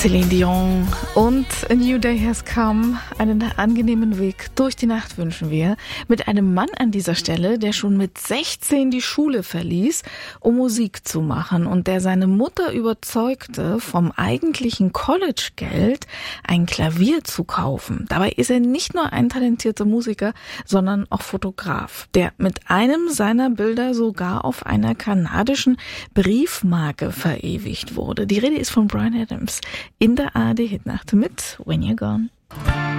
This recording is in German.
Celine Dion und A New Day Has Come. Einen angenehmen Weg durch die Nacht wünschen wir. Mit einem Mann an dieser Stelle, der schon mit 16 die Schule verließ, um Musik zu machen und der seine Mutter überzeugte, vom eigentlichen College-Geld ein Klavier zu kaufen. Dabei ist er nicht nur ein talentierter Musiker, sondern auch Fotograf, der mit einem seiner Bilder sogar auf einer kanadischen Briefmarke verewigt wurde. Die Rede ist von Bryan Adams in der ARD Hitnacht mit When You're Gone.